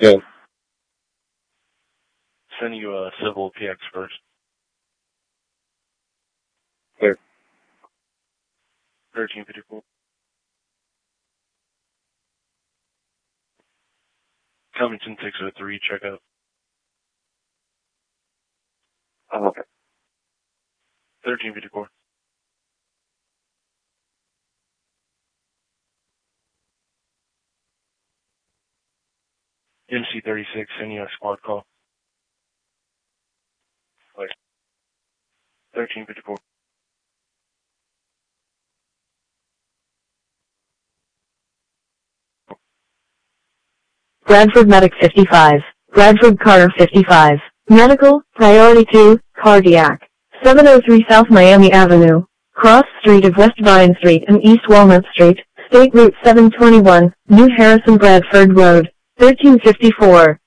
Yeah. Sending you a civil PX first. Clear. 1354. Covington 603, check out. Okay. 1354. MC36, sending you a squad call. Clear. 1354. Bradford Medic 55. Bradford Carter 55. Medical, Priority 2, Cardiac. 703 South Miami Avenue. Cross Street of West Vine Street and East Walnut Street. State Route 721, New Harrison Bradford Road. 1354.